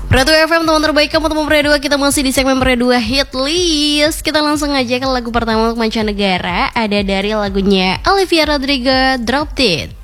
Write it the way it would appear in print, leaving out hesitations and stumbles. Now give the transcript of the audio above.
Ratu FM, teman terbaik kamu, teman Pria 2. Kita masih di segmen Pria 2 Hit List. Kita langsung aja ke lagu pertama untuk mancanegara. Ada dari lagunya Olivia Rodrigo, Dropped It.